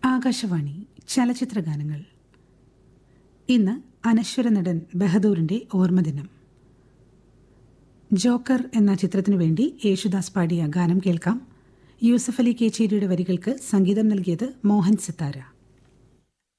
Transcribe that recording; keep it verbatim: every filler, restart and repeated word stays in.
ആകാശവാണി ചലച്ചിത്ര ഗാനങ്ങൾ. ഇന്ന് അനശ്വര നടൻ ബഹദൂറിന്റെ ഓർമ്മദിനം. ജോക്കർ എന്ന ചിത്രത്തിനു വേണ്ടി യേശുദാസ് പാടിയ ഗാനം കേൾക്കാം. യൂസഫ് അലി കേച്ചേരിയുടെ വരികൾക്ക് സംഗീതം നൽകിയത് മോഹൻ സിത്താര.